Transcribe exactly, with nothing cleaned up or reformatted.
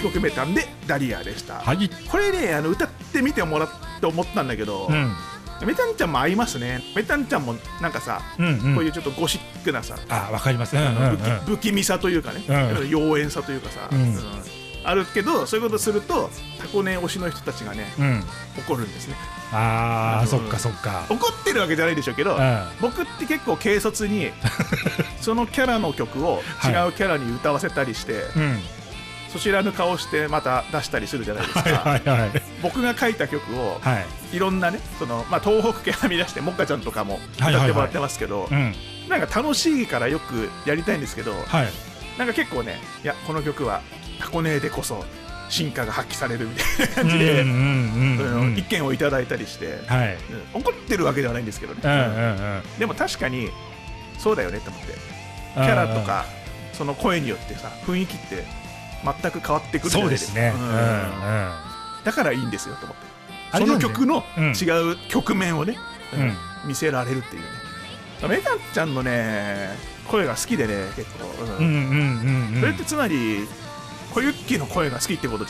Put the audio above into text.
きょくめたんでダリアでした、 はい、 これねあの歌ってみてもらって思ったんだけど、うん、メタンちゃんも合いますね。メタンちゃんもなんかさ、うんうん、こういうちょっとゴシックなさ、 あ、わかります、うんうんうん、 不気味さというかね、うん、妖艶さというかさ、うんうん、あるけど、そういうことするとタコネ推しの人たちがね、うん、怒るんですね。 ああ、そっかそっか。 怒ってるわけじゃないでしょうけど、うん、僕って結構軽率にそのキャラの曲を違うキャラに歌わせたりして、はい、うん、そちらの顔してまた出したりするじゃないですか。はいはいはい、僕が書いた曲を、はい、いろんなね、その、まあ、東北系はみ出してモッカちゃんとかも歌ってもらってますけど、はいはいはい、うん、なんか楽しいからよくやりたいんですけど、はい、なんか結構ね、いやこの曲はタコネでこそ進化が発揮されるみたいな感じで意見をいただいたりして、はい、うん、怒ってるわけではないんですけどね、うんうんうん、でも確かにそうだよねと思って、キャラとかその声によってさ雰囲気って全く変わってくるじゃないですか。そうですね、うんうんうん、だからいいんですよと思って、その曲の違う局面をね、うんうん、見せられるっていうね。メタンちゃんのね声が好きでね結構、うんうんうんうん、それってつまり小ユッキーの声が好きってこと